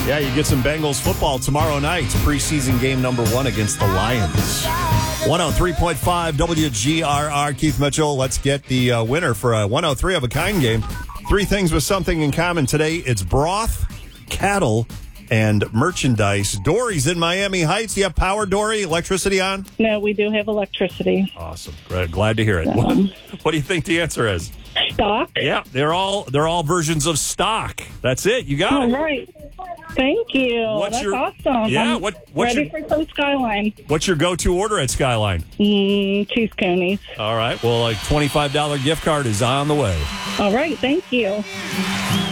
Yeah, you get some Bengals football tomorrow night. Preseason game number 1 against the Lions. 103.5 WGRR. Keith Mitchell, let's get the winner for a 103 of a kind game. 3 things with something in common today. It's broth, cattle, and merchandise. Dory's in Miami Heights. Do you have power, Dory? Electricity on? No, we do have electricity. Awesome. Glad to hear it. What do you think the answer is? Stock. Yeah, they're all versions of stock. That's it. You got All it. right. Thank you. That's awesome. Yeah, I'm what's ready your for some Skyline. what's your go-to order at Skyline? Cheese conies. All right. Well, a $25 gift card is on the way. All right. Thank you.